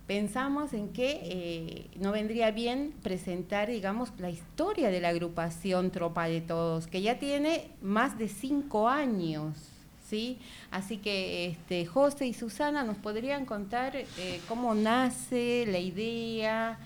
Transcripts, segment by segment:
pensamos en que no vendría bien presentar, digamos, la historia de la agrupación Tropa de Todos, que ya tiene más de 5 años, ¿sí? Así que José y Susana nos podrían contar cómo nace la idea,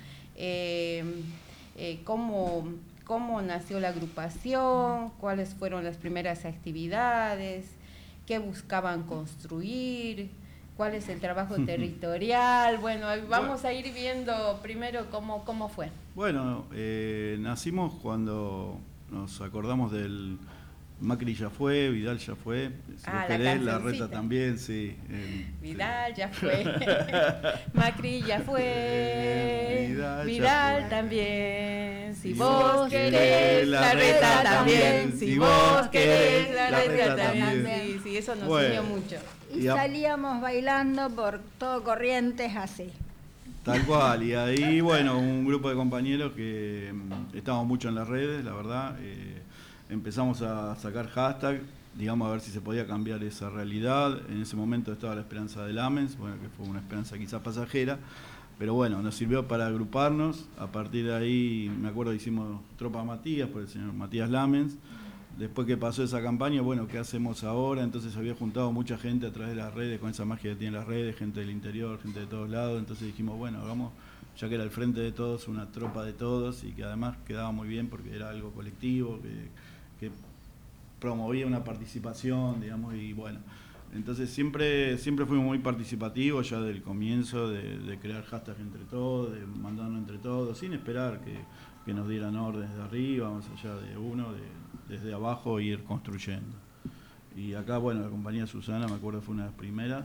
cómo nació la agrupación, cuáles fueron las primeras actividades, qué buscaban construir, cuál es el trabajo territorial. Bueno, vamos a ir viendo primero cómo fue. Bueno, nacimos cuando nos acordamos del Macri ya fue, Vidal ya fue, si vos querés, la Reta también, sí. Vidal ya fue, Macri ya fue, Vidal también, si vos querés, la Reta también, si vos querés, la Reta también. Sí, eso nos unió mucho. Y salíamos bailando por todo Corrientes así. Tal cual, y ahí, bueno, un grupo de compañeros que estábamos mucho en las redes, la verdad, empezamos a sacar hashtag, digamos, a ver si se podía cambiar esa realidad. En ese momento estaba la esperanza de Lamens, bueno, que fue una esperanza quizás pasajera, pero bueno, nos sirvió para agruparnos. A partir de ahí, me acuerdo, hicimos Tropa Matías por el señor Matías Lamens. Después que pasó esa campaña, bueno, ¿qué hacemos ahora? Entonces había juntado mucha gente a través de las redes, con esa magia que tienen las redes, gente del interior, gente de todos lados. Entonces dijimos, bueno, hagamos, ya que era el frente de todos, una tropa de todos, y que además quedaba muy bien porque era algo colectivo, que promovía una participación, digamos, y bueno. Entonces siempre fuimos muy participativos ya del comienzo, de crear hashtag entre todos, de mandarnos entre todos, sin esperar que nos dieran órdenes de arriba, más allá de uno, desde abajo ir construyendo. Y acá, bueno, la compañía Susana, me acuerdo, fue una de las primeras.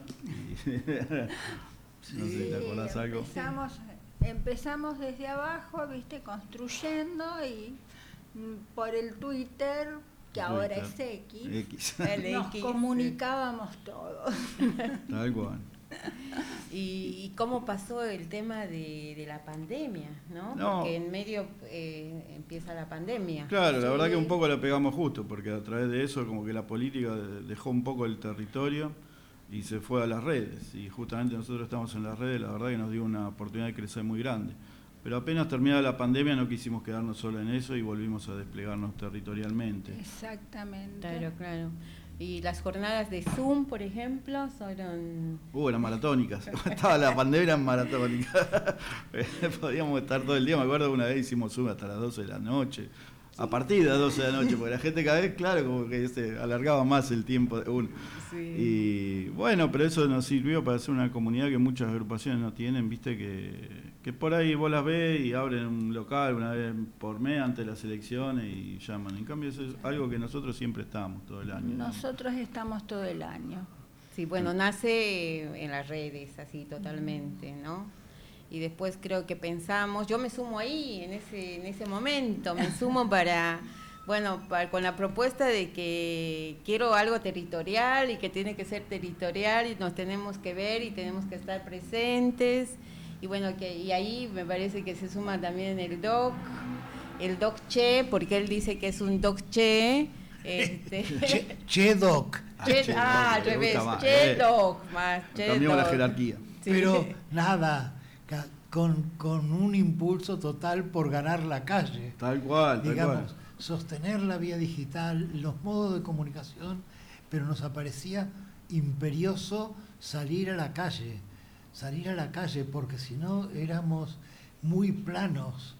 No sé si te acordás algo. Empezamos desde abajo, viste, construyendo, y por el Twitter, que ahora es X. Nos comunicábamos todos. Tal cual. ¿Y cómo pasó el tema de la pandemia, no? Porque en medio empieza la pandemia. Claro, la verdad que un poco la pegamos justo, porque a través de eso como que la política dejó un poco el territorio y se fue a las redes. Y justamente nosotros estamos en las redes, la verdad que nos dio una oportunidad de crecer muy grande. Pero apenas terminada la pandemia no quisimos quedarnos solo en eso y volvimos a desplegarnos territorialmente. Exactamente. Claro. Y las jornadas de Zoom, por ejemplo, fueron... Eran maratónicas. Estaba la pandemia maratónica. Podíamos estar todo el día. Me acuerdo que una vez hicimos Zoom hasta las 12 de la noche. Sí. A partir de las 12 de la noche, porque la gente cada vez, claro, como que se alargaba más el tiempo de uno. Sí. Y bueno, pero eso nos sirvió para hacer una comunidad que muchas agrupaciones no tienen, viste, que por ahí vos las ves y abren un local una vez por mes antes de las elecciones y llaman. En cambio, eso es algo que nosotros siempre estamos todo el año. Nosotros estamos todo el año. Sí, bueno, nace en las redes, así totalmente, ¿no? Y después creo que pensamos, yo me sumo ahí, en ese momento, me sumo con la propuesta de que quiero algo territorial y que tiene que ser territorial y nos tenemos que ver y tenemos que estar presentes. Y bueno, y ahí me parece que se suma también el Doc Che, porque él dice que es un Doc Che. Che Doc. Al revés, Che Doc. Cambiamos la jerarquía. Sí. Pero nada, con un impulso total por ganar la calle. Tal cual, digamos, sostener la vía digital, los modos de comunicación, pero nos aparecía imperioso salir a la calle, porque si no éramos muy planos.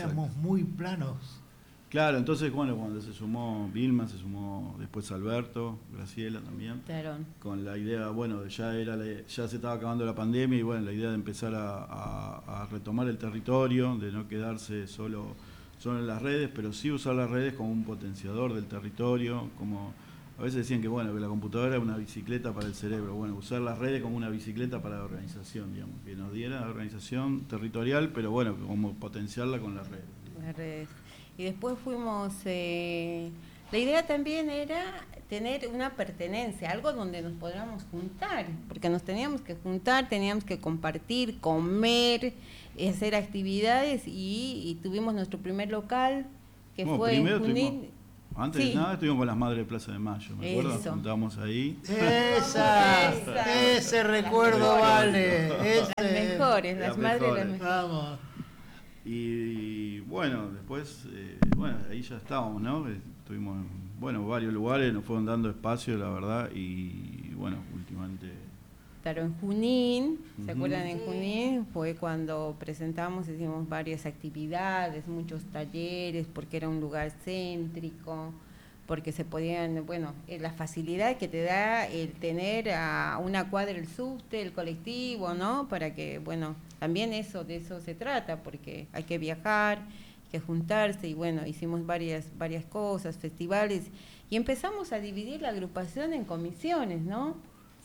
Claro, entonces bueno, cuando se sumó Vilma, se sumó después Alberto, Graciela también, claro. Con la idea, bueno, ya se estaba acabando la pandemia y bueno, la idea de empezar a retomar el territorio, de no quedarse solo en las redes, pero sí usar las redes como un potenciador del territorio, como a veces decían que bueno, que la computadora era una bicicleta para el cerebro, bueno, usar las redes como una bicicleta para la organización, digamos, que nos diera organización territorial, pero bueno, como potenciarla con las redes. Las redes. Y después fuimos, la idea también era tener una pertenencia, algo donde nos podamos juntar, porque nos teníamos que juntar, teníamos que compartir, comer, hacer actividades y tuvimos nuestro primer local, que fue en Junín. Antes de nada estuvimos con las Madres de Plaza de Mayo, ¿me acuerdo? Nos juntábamos ahí. Ese recuerdo vale. mejores, las madres las mejores. Vamos. Y bueno, después, ahí ya estábamos, ¿no? Estuvimos en varios lugares, nos fueron dando espacio, la verdad, y bueno, últimamente... Claro, en Junín, ¿se acuerdan? Sí. En Junín fue cuando presentamos, hicimos varias actividades, muchos talleres, porque era un lugar céntrico, porque se podían, la facilidad que te da el tener a una cuadra el subte, el colectivo, ¿no? Para que, también de eso se trata, porque hay que viajar, hay que juntarse, y hicimos varias cosas, festivales, y empezamos a dividir la agrupación en comisiones, ¿no?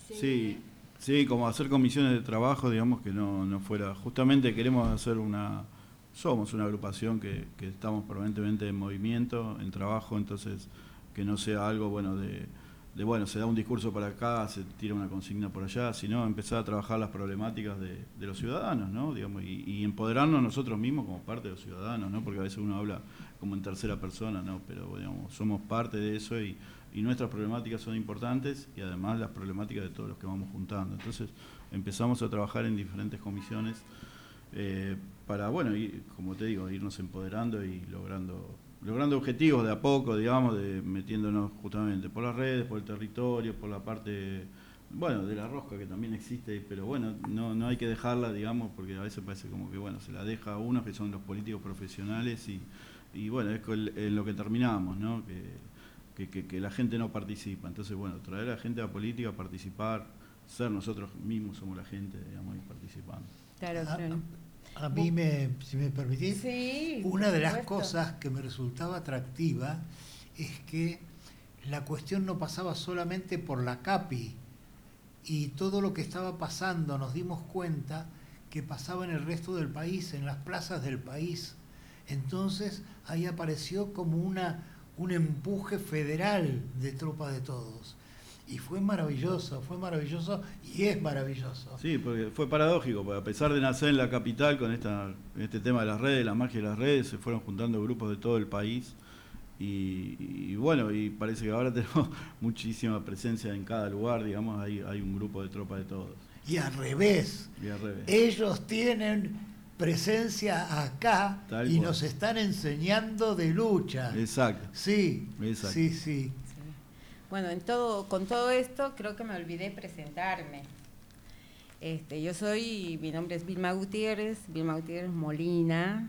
Sí, como hacer comisiones de trabajo, digamos, que no fuera... Justamente queremos hacer somos una agrupación que estamos permanentemente en movimiento, en trabajo, entonces que no sea algo, se da un discurso para acá, se tira una consigna por allá, sino empezar a trabajar las problemáticas de los ciudadanos, ¿no? Digamos, y empoderarnos nosotros mismos como parte de los ciudadanos, ¿no? Porque a veces uno habla como en tercera persona, ¿no? Pero, somos parte de eso y nuestras problemáticas son importantes y además las problemáticas de todos los que vamos juntando. Entonces empezamos a trabajar en diferentes comisiones para, como te digo, irnos empoderando y logrando objetivos de a poco, digamos, metiéndonos justamente por las redes, por el territorio, por la parte, de la rosca que también existe, pero no hay que dejarla, digamos, porque a veces parece como que, se la deja a unos que son los políticos profesionales y es en lo que terminamos, ¿no? Que la gente no participa. Entonces, traer a la gente a la política a participar, ser nosotros mismos somos la gente, digamos, y participando. Claro, claro. A mí, si me permitís, Sí, una de las supuesto. cosas que me resultaba atractiva es que la cuestión no pasaba solamente por la CAPI, y todo lo que estaba pasando nos dimos cuenta que pasaba en el resto del país, en las plazas del país. Entonces ahí apareció como un empuje federal de Tropa de Todos. Y fue maravilloso y es maravilloso. Sí, porque fue paradójico, porque a pesar de nacer en la capital con este tema de las redes, la magia de las redes, se fueron juntando grupos de todo el país y parece que ahora tenemos muchísima presencia en cada lugar, digamos, hay un grupo de Tropa de Todos. Y al revés, ellos tienen presencia acá Tal y cual. nos están enseñando de lucha. Exacto. Sí, Exacto. sí. Con todo esto creo que me olvidé presentarme. Mi nombre es Vilma Gutiérrez Molina,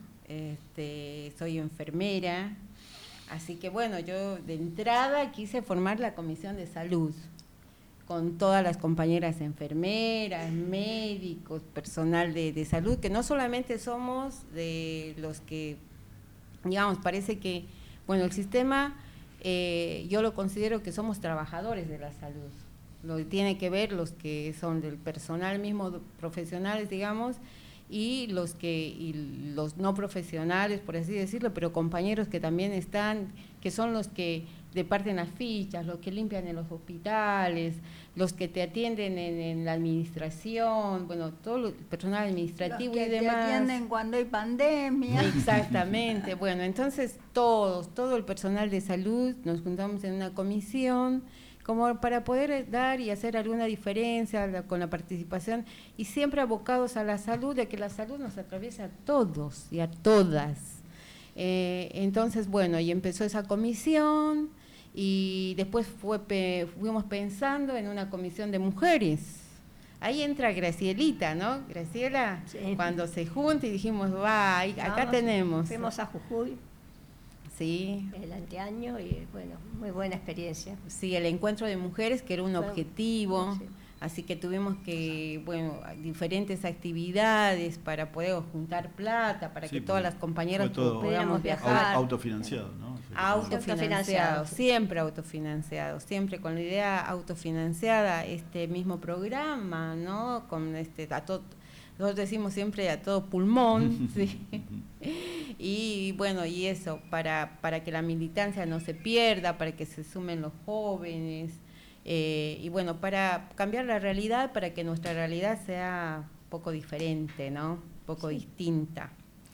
soy enfermera, así que yo de entrada quise formar la comisión de salud, con todas las compañeras enfermeras, médicos, personal de salud, que no solamente somos de los que, digamos, parece que, el sistema, yo lo considero que somos trabajadores de la salud. Lo que tiene que ver los que son del personal mismo, profesionales, digamos, y los no profesionales, por así decirlo, pero compañeros que también están, que son los que departen las fichas, los que limpian en los hospitales, los que te atienden en la administración, todo el personal administrativo los que y demás. te atienden cuando hay pandemia. Exactamente, entonces todo el personal de salud nos juntamos en una comisión como para poder dar y hacer alguna diferencia con la participación y siempre abocados a la salud, de que la salud nos atraviesa a todos y a todas. Entonces, y empezó esa comisión y después fuimos pensando en una comisión de mujeres. Ahí entra Gracielita, ¿no? Graciela, Sí. cuando se junta y dijimos, acá tenemos. Fuimos a Jujuy Sí. el anteaño y muy buena experiencia. Sí, el encuentro de mujeres, que era un objetivo, sí. así que tuvimos que, diferentes actividades para poder juntar plata, para que todas las compañeras pudiéramos viajar. Autofinanciado, ¿no? Autofinanciado, siempre autofinanciado, siempre con la idea autofinanciada, este mismo programa, ¿no? Con nosotros decimos siempre a todo pulmón, ¿sí? Y y eso, para que la militancia no se pierda, para que se sumen los jóvenes, para cambiar la realidad, para que nuestra realidad sea un poco diferente, ¿no? Un poco distinta.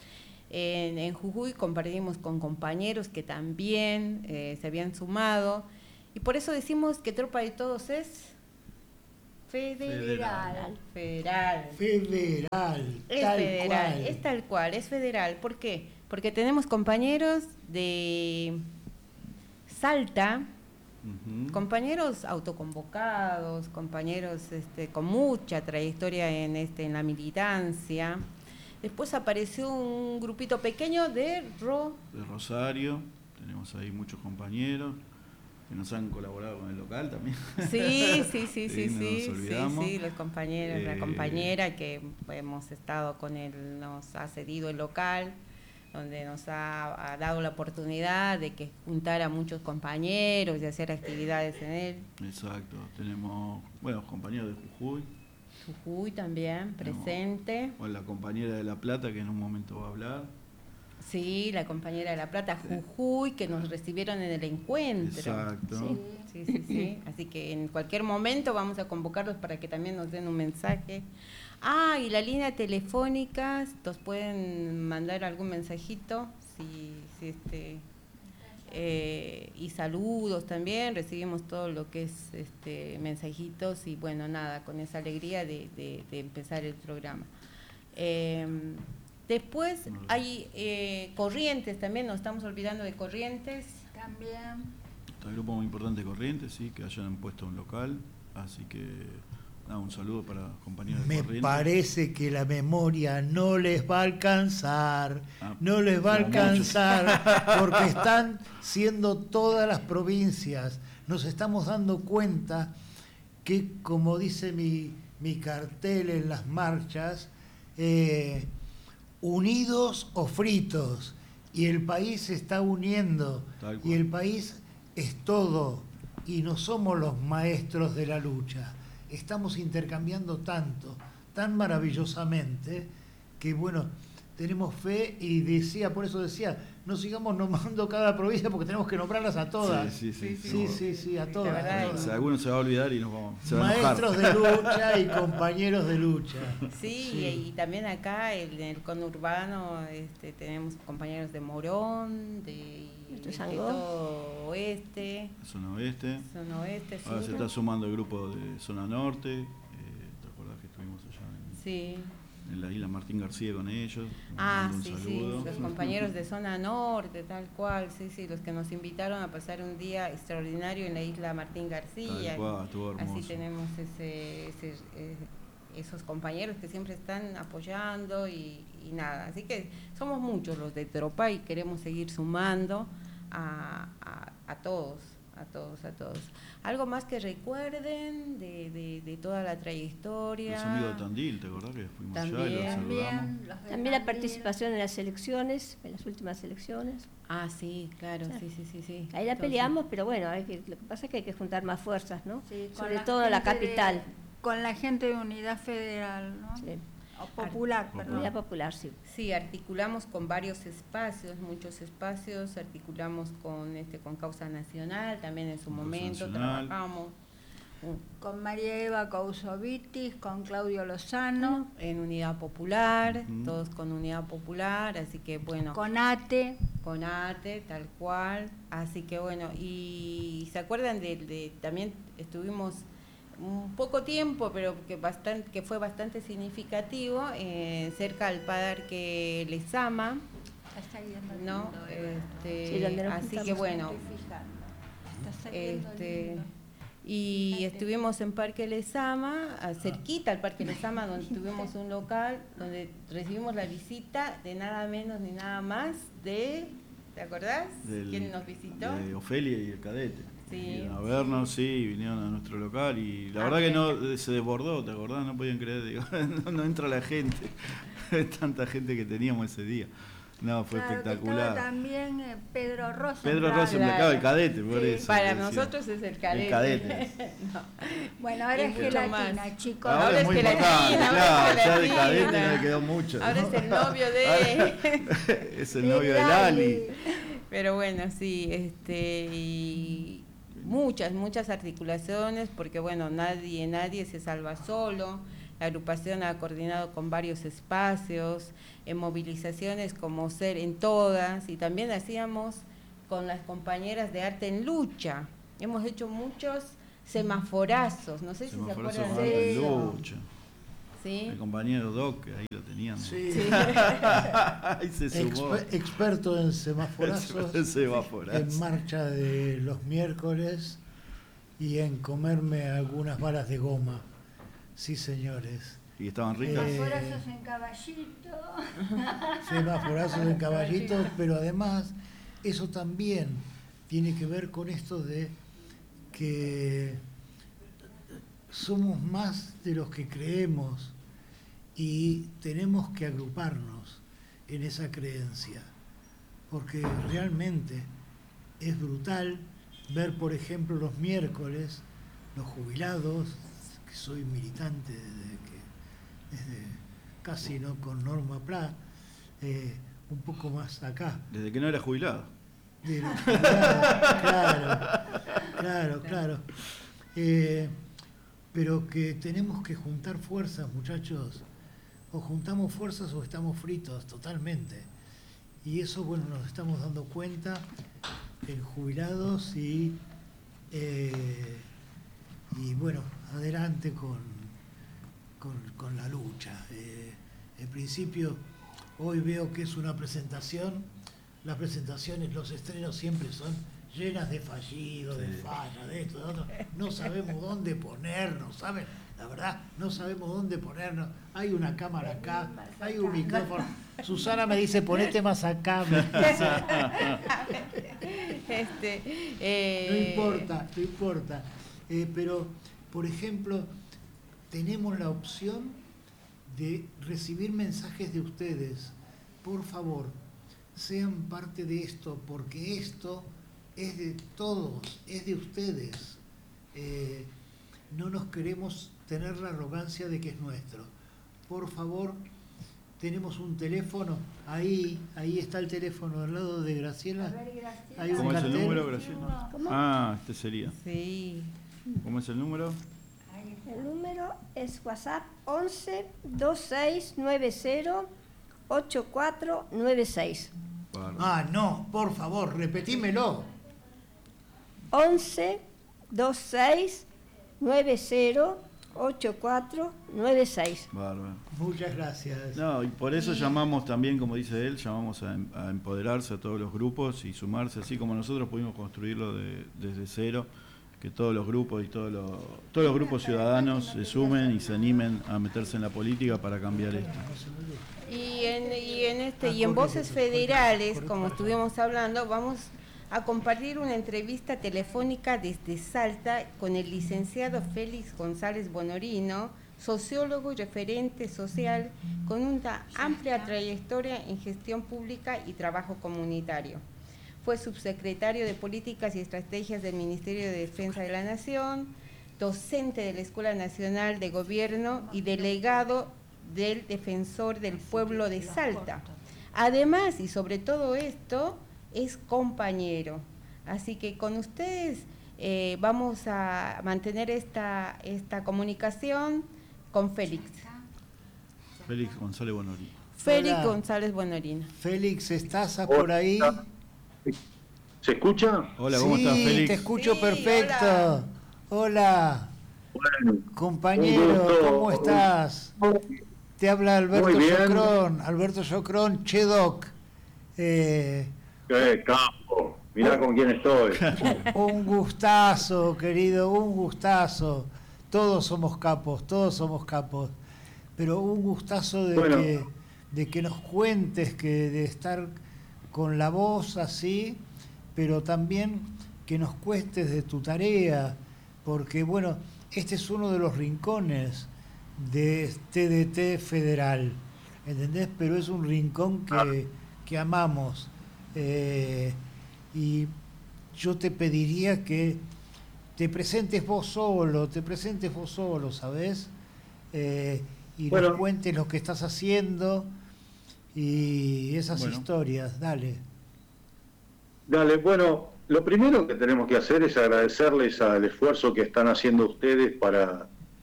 En Jujuy compartimos con compañeros que también se habían sumado, y por eso decimos que Tropa de Todos es Federal. Federal. Es tal federal, cual. es tal cual, es federal. ¿Por qué? Porque tenemos compañeros de Salta, Ujú. compañeros autoconvocados, compañeros con mucha trayectoria en la militancia. Después apareció un grupito pequeño de De Rosario, tenemos ahí muchos compañeros que nos han colaborado con el local también. Sí, Nos olvidamos. sí, los compañeros, la compañera que hemos estado con él, nos ha cedido el local, donde nos ha dado la oportunidad de que juntara muchos compañeros y hacer actividades en él. Exacto, tenemos, bueno, compañeros de Jujuy, Jujuy también, presente. o la compañera de La Plata que en un momento va a hablar. Sí, la compañera de La Plata, Jujuy, que nos recibieron en el encuentro. Exacto. Sí. Así que en cualquier momento vamos a convocarlos para que también nos den un mensaje. Y la línea telefónica, nos pueden mandar algún mensajito, y saludos también, recibimos todo lo que es mensajitos y bueno, nada, con esa alegría de empezar el programa. Después hay Corrientes también, nos estamos olvidando de Corrientes. También. Está el grupo muy importante de Corrientes, sí, que hayan puesto un local, así que nada, un saludo para los compañeros de Me Corrientes. parece que la memoria no les va a alcanzar, no les va a como alcanzar, porque están siendo todas las provincias. Nos estamos dando cuenta que, como dice mi cartel en las marchas, unidos o fritos, y el país se está uniendo, Tal cual. y el país es todo, y no somos los maestros de la lucha. Estamos intercambiando tanto, tan maravillosamente, que bueno, tenemos fe y por eso decía, no sigamos nombrando cada provincia porque tenemos que nombrarlas a todas. Sí, Sí, a La todas. verdad, a todas. Si alguno se va a olvidar y se va a enojar. Maestros de lucha y compañeros de lucha. Sí. Y también acá en el conurbano tenemos compañeros de Morón, de Sangó. todo oeste, Zona oeste. zona oeste, Ahora se sur. está sumando el grupo de zona norte. ¿Te acordás que estuvimos allá Sí. en la isla Martín García con ellos? Les mando un Sí, saludo. los compañeros de zona norte, tal cual, sí, los que nos invitaron a pasar un día extraordinario en la isla Martín García. Tal cual, estuvo hermoso. Así tenemos esos compañeros que siempre están apoyando y nada. Así que somos muchos los de Tropa y queremos seguir sumando a todos. Algo más que recuerden de toda la trayectoria. Los amigos de Tandil, ¿te acordás que fuimos allá y los También. saludamos? Los de También la Tandil. participación en las elecciones, en las últimas elecciones. Sí, claro, sí. Ahí la Entonces, peleamos, pero bueno, lo que pasa es que hay que juntar más fuerzas, ¿no? Sí, con Sobre todo en la gente capital. con la gente de Unidad Federal, ¿no? Sí. O Popular, perdón. Unidad Popular, sí. Sí, articulamos con varios espacios, muchos espacios, articulamos con Causa Nacional, también en su Con Causa momento Nacional. trabajamos Con María Eva Cousovitis, con Claudio Lozano, en Unidad Popular, Ujú. todos con Unidad Popular, así que bueno, con ATE. con ATE, tal cual, así que bueno, y se acuerdan también estuvimos un poco tiempo, pero que fue bastante significativo, cerca al Parque Lezama, Está saliendo ¿no? lindo, Eva. Sí, donde nos Así que juntamos. bueno, Estoy fijando. Está saliendo lindo. y estuvimos en Parque Lezama, cerquita al Parque Lezama, donde tuvimos un local, donde recibimos la visita de nada menos ni nada más ¿te acordás? ¿Quién nos visitó? De Ofelia y el cadete. Sí. Vinieron a vernos, vinieron a nuestro local y la verdad que no se desbordó, ¿te acordás? No podían creer, digo, no entra la gente, tanta gente que teníamos ese día. No, fue Claro, que espectacular. estaba también Pedro Rosa. Pedro claro. Rosenblatt, el cadete, por Sí. eso. Para decía. nosotros es el cadete. El cadete. No. Bueno, ahora Y es mucho gelatina, más. chicos. Ahora es muy gelatina, importante, ahora claro, es ya de cadete gelatina. no le quedó mucho. Ahora ¿no? es el novio de... Es el novio de Lali. Pero bueno, sí, y muchas articulaciones, porque bueno, nadie se salva solo. La agrupación ha coordinado con varios espacios, en movilizaciones como Ser en Todas, y también hacíamos con las compañeras de Arte en Lucha. Hemos hecho muchos semaforazos, no sé si se Semaforazos acuerdan con de la eso. lucha. ¿Sí? El compañero Doc, que ahí lo teníamos. Sí. Ahí se sumó. Experto en semaforazos, El semaforazo. en marcha de los miércoles y en comerme algunas balas de goma. Sí, señores. ¿Y estaban ricas? Semaforazos en caballito. Semaforazos en caballitos, pero además eso también tiene que ver con esto de que somos más de los que creemos y tenemos que agruparnos en esa creencia, porque realmente es brutal ver, por ejemplo, los miércoles, los jubilados, que soy militante desde casi no con Norma Pla, un poco más acá. Desde que no era jubilado. De los jubilados, claro. Pero que tenemos que juntar fuerzas, muchachos. O juntamos fuerzas o estamos fritos totalmente. Y eso, bueno, nos estamos dando cuenta en jubilados y bueno, adelante con la lucha. En principio, hoy veo que es una presentación. Las presentaciones, los estrenos siempre son llenas de fallidos, de fallas, de esto, de otro. No sabemos dónde ponernos, ¿saben? La verdad, no sabemos dónde ponernos. Hay una cámara acá, hay un micrófono. Susana me dice, ponete más acá. No importa. Pero, por ejemplo, tenemos la opción de recibir mensajes de ustedes. Por favor, sean parte de esto, porque esto es de todos, es de ustedes. No nos queremos tener la arrogancia de que es nuestro. Por favor, tenemos un teléfono, ahí está el teléfono al lado de Graciela. A ver, Graciela. Hay un ¿Cómo es el cartel. número, Graciela? ¿Cómo? Este sería. Sí. ¿Cómo es el número? El número es WhatsApp 11 2690 8496. Bárbaro. No, por favor, repetímelo. 11 2690 8496. Bárbaro. Muchas gracias. No, y por eso llamamos también, como dice él, llamamos a empoderarse a todos los grupos y sumarse, así como nosotros pudimos construirlo desde cero, que todos los grupos y todos los grupos ciudadanos se sumen y se animen a meterse en la política para cambiar esto. Y en Voces Federales, como estuvimos hablando, vamos a compartir una entrevista telefónica desde Salta con el licenciado Félix González Bonorino, sociólogo y referente social con una amplia trayectoria en gestión pública y trabajo comunitario. Fue subsecretario de Políticas y Estrategias del Ministerio de Defensa de la Nación, docente de la Escuela Nacional de Gobierno y delegado del Defensor del Pueblo de Salta. Además, y sobre todo esto, es compañero. Así que con ustedes vamos a mantener esta comunicación con Félix. Félix González Bonorino. Félix Hola. González Bonorino. Félix, ¿estás por ahí? ¿Se escucha? Hola, ¿cómo estás, Sí, Félix? te escucho Sí, perfecto. Hola, Bueno, compañero, un gusto. ¿cómo estás? Te habla Alberto Muy bien. Yocrón, Chedoc. Qué capo. Mirá con quién estoy. Un gustazo, querido, un gustazo. Todos somos capos. Pero un gustazo Bueno. de que nos cuentes, de estar con la voz así, pero también que nos cuestes de tu tarea, porque bueno, este es uno de los rincones de TDT Federal, ¿entendés? Pero es un rincón que amamos. Y yo te pediría que te presentes vos solo, ¿sabés? Y Bueno. nos cuentes lo que estás haciendo y esas Bueno. historias, dale. Dale, bueno, lo primero que tenemos que hacer es agradecerles al esfuerzo que están haciendo ustedes para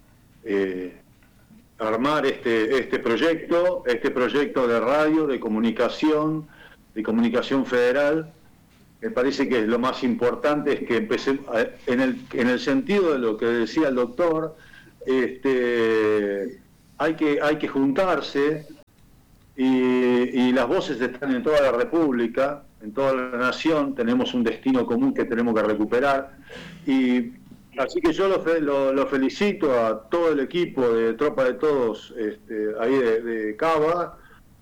armar este proyecto de radio, de comunicación federal, me parece que lo más importante es que empecemos, en el sentido de lo que decía el doctor, hay que juntarse, y las voces están en toda la República, en toda la nación. Tenemos un destino común que tenemos que recuperar, y así que yo lo felicito a todo el equipo de Tropa de Todos, ahí de Cava,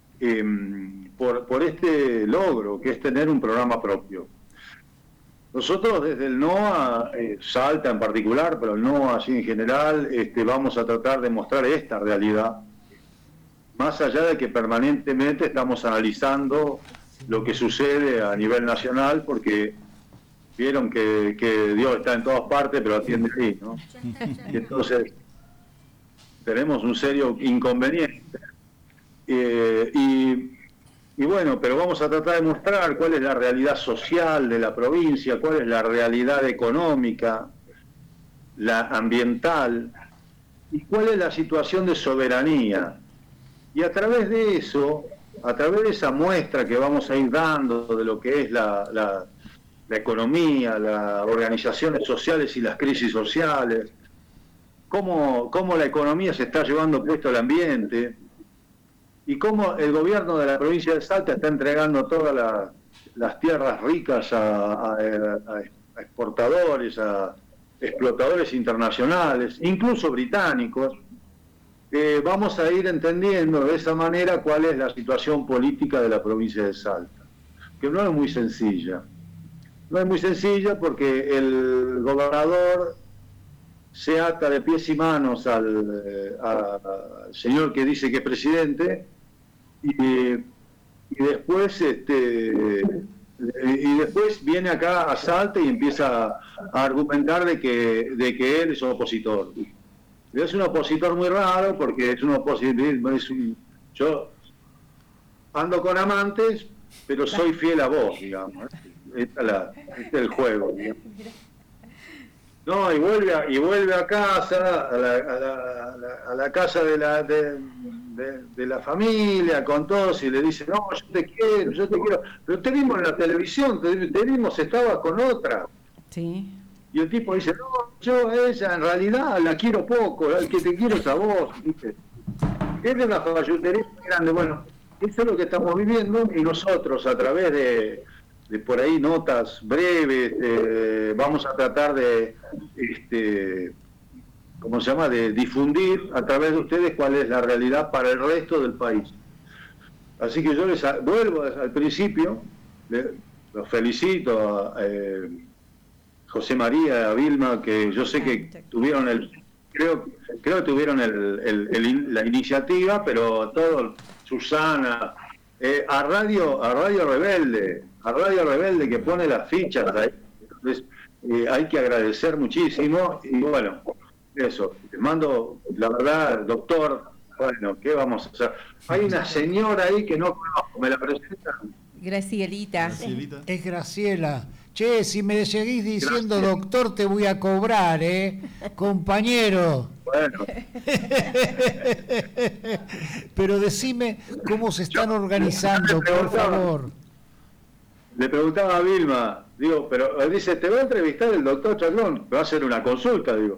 por este logro que es tener un programa propio. Nosotros desde el NOA, Salta en particular, pero el NOA así en general, vamos a tratar de mostrar esta realidad, más allá de que permanentemente estamos analizando lo que sucede a nivel nacional, porque vieron que Dios está en todas partes, pero atiende ahí, ¿no? Y entonces tenemos un serio inconveniente. Y bueno, pero vamos a tratar de mostrar cuál es la realidad social de la provincia, cuál es la realidad económica, la ambiental, y cuál es la situación de soberanía. Y a través de eso, a través de esa muestra que vamos a ir dando de lo que es la economía, las organizaciones sociales y las crisis sociales, cómo la economía se está llevando puesto al ambiente, y cómo el gobierno de la provincia de Salta está entregando todas las tierras ricas a exportadores, a explotadores internacionales, incluso británicos. Vamos a ir entendiendo de esa manera cuál es la situación política de la provincia de Salta, que no es muy sencilla. No es muy sencilla porque el gobernador se ata de pies y manos al señor que dice que es presidente, y después viene acá a Salta y empieza a argumentar de que él es un opositor. Es un opositor muy raro, porque es un opositor, yo ando con amantes, pero soy fiel a vos, digamos. Este es el juego, digamos. No, y vuelve a casa, a la casa de la familia, con todos, y le dice, no, yo te quiero, pero te vimos en la televisión, te vimos, estabas con otra. Sí. Y el tipo dice, no, yo a ella en realidad la quiero poco, el que te quiero es a vos, ¿viste? Es de una fallutería muy grande. Bueno, eso es lo que estamos viviendo, y nosotros a través de por ahí notas breves, vamos a tratar de, ¿cómo se llama?, de difundir a través de ustedes cuál es la realidad para el resto del país. Así que yo les vuelvo al principio, los felicito a José María, a Vilma, que yo sé que tuvieron creo que tuvieron la iniciativa, pero todo, Susana, a Radio Rebelde, que pone las fichas ahí. Entonces, hay que agradecer muchísimo, y bueno, eso, te mando, la verdad, doctor, bueno, ¿qué vamos a hacer? Hay una señora ahí que no conozco, ¿me la presentan? Gracielita. Es Graciela. Che, si me seguís diciendo doctor, te voy a cobrar, compañero. Bueno. Pero decime cómo se están organizando, por favor. Le preguntaba a Vilma, digo, pero dice, te va a entrevistar el doctor Chaclón, me va a hacer una consulta, digo.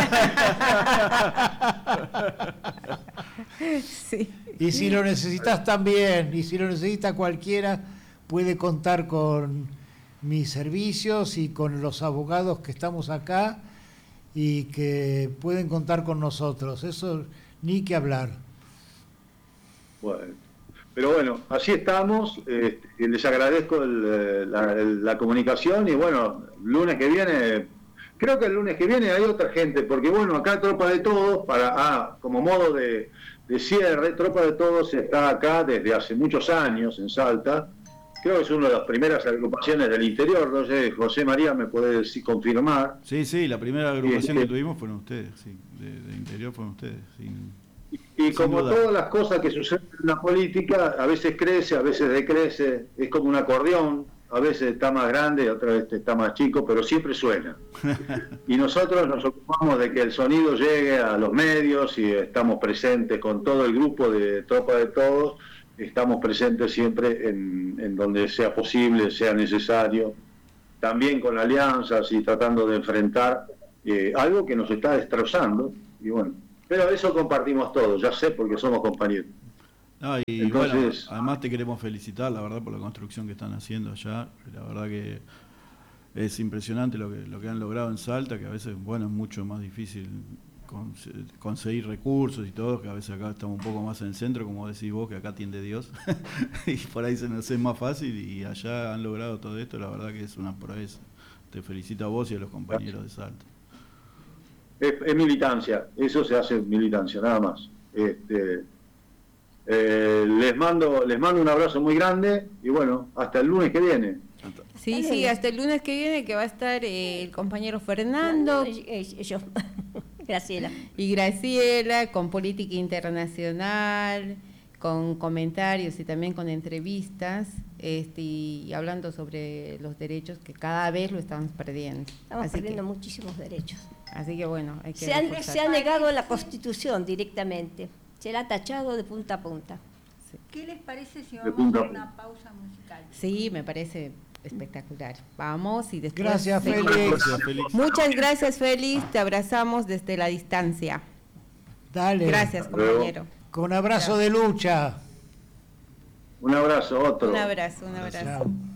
Sí. Y si lo necesitas también, y si lo necesita cualquiera, puede contar con mis servicios y con los abogados que estamos acá y que pueden contar con nosotros. Eso ni que hablar. Bueno, pero bueno, así estamos. Les agradezco la comunicación, y bueno, lunes que viene, creo que el lunes que viene hay otra gente, porque bueno, acá Tropa de Todos, como modo de cierre, Tropa de Todos está acá desde hace muchos años en Salta. Creo que es una de las primeras agrupaciones del interior, no sé, José María me puede confirmar. Sí, la primera agrupación que tuvimos fueron ustedes, sí, de interior fueron ustedes. Y como todas las cosas que suceden en la política, a veces crece, a veces decrece, es como un acordeón, a veces está más grande, otra vez está más chico, pero siempre suena. Y nosotros nos ocupamos de que el sonido llegue a los medios, y estamos presentes con todo el grupo de Tropa de Todos. Estamos presentes siempre en donde sea posible, sea necesario. también con alianzas y tratando de enfrentar algo que nos está destrozando, y bueno, pero eso compartimos todos, ya sé, porque somos compañeros. No, y Entonces, bueno, además te queremos felicitar, la verdad, por la construcción que están haciendo allá. La verdad que es impresionante lo que han logrado en Salta, que a veces, bueno, es mucho más difícil conseguir recursos y todo, que a veces acá estamos un poco más en el centro, como decís vos, que acá atiende Dios, y por ahí se nos hace más fácil, y allá han logrado todo esto, la verdad que es una proeza. Te felicito a vos y a los compañeros de Salta. Es militancia, eso se hace militancia, nada más. Les mando un abrazo muy grande y bueno, hasta el lunes que viene. Sí, hasta el lunes que viene, que va a estar el compañero Fernando Yo, Graciela. y Graciela con política internacional, con comentarios y también con entrevistas, y hablando sobre los derechos que cada vez lo estamos perdiendo. Estamos perdiendo muchísimos derechos. Así que bueno, hay que se ha negado la Constitución directamente. Se la ha tachado de punta a punta. ¿Qué les parece si De vamos punta a a una pausa musical? Sí, me parece espectacular. Vamos y después... Gracias, seguimos. Félix. Gracias, Félix. Muchas gracias, Félix. Te abrazamos desde la distancia. Dale. Gracias, compañero. Con abrazo de lucha. Un abrazo, otro. Un abrazo, un abrazo. Chao.